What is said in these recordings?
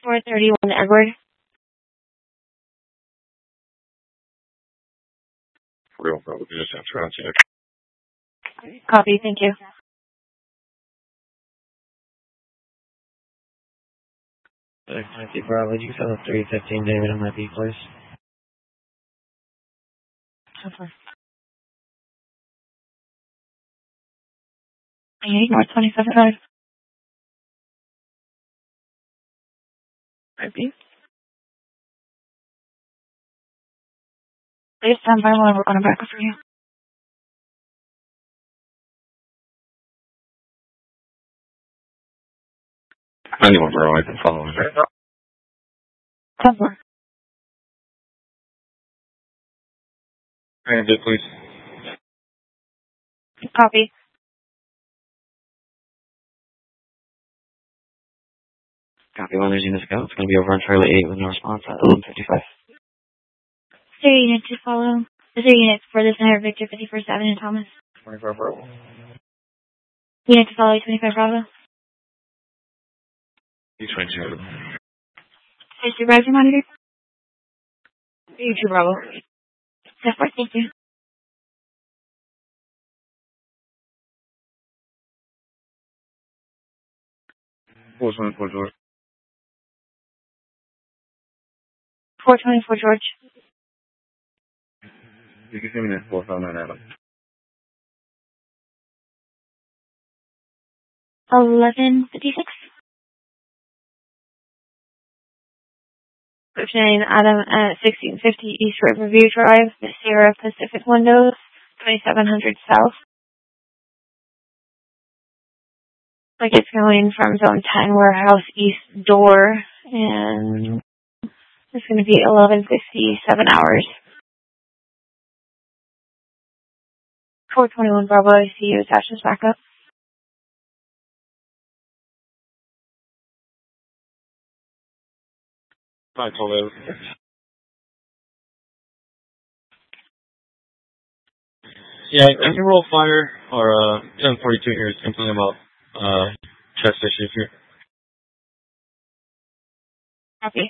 431 Edward. 41 Bravo, just after on check. Copy, thank you. Nancy Bravo, would you sell a 315 David on my B, please? Okay. I need more 27 guys. Might be. Please stand by while I work on a backup for you. Anyone, bro, I can follow him. 10-4. Transit, please. Copy. Copy 1, there's units go. It's going to be over on Charlie 8 with no response at 11:55. Is there a unit to follow? Is there a unit for the Center Victor 51st Avenue, Thomas? 24 Bravo. Unit to follow 25 Bravo. E22. Is your browser monitor? U2 Bravo. That's right, thank you. What's on for George? 424 George. You can see me next 459 Adam. 1156. 59 Adam at 1650 East Riverview Drive, Sierra Pacific Windows, 2700 South. Like it's going from Zone 10 Warehouse East Door, and it's going to be 11:57 hours. 421 Bravo, I see you attached as backup. I told him. Yeah, I can roll fire or 1042 here. Something about chest issues here. Copy.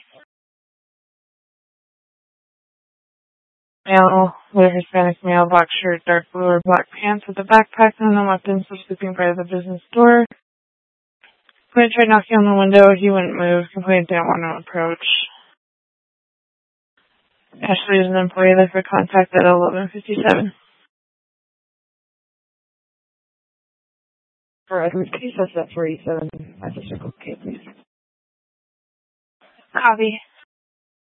Male with Hispanic male, black shirt, dark blue or black pants with a backpack and the weapons was sleeping by the business door. When I tried knocking on the window, he wouldn't move. Complained didn't want to approach. Ashley is an employee there for contact at 11:57. For Edward, can you set that 47 at the Circle K, please? Copy.